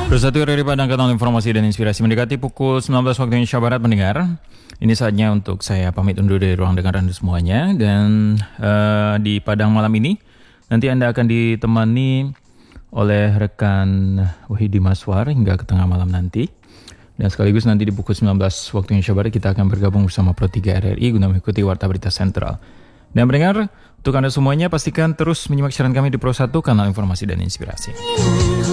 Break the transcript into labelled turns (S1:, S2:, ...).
S1: Bersatu dari Padang, kanal informasi dan inspirasi mendekati pukul 19 waktu Indonesia Barat mendengar. Ini saatnya untuk saya pamit undur dari ruang dengar Anda semuanya. Dan di Padang malam ini nanti Anda akan ditemani oleh rekan Wahidi Maswar hingga ke tengah malam nanti. Dan sekaligus nanti di pukul 19 waktu Indonesia Barat kita akan bergabung bersama Pro 3 RRI guna mengikuti Warta Berita Sentral. Dan mendengar, untuk Anda semuanya pastikan terus menyimak siaran kami di Pro 1, kanal informasi dan inspirasi.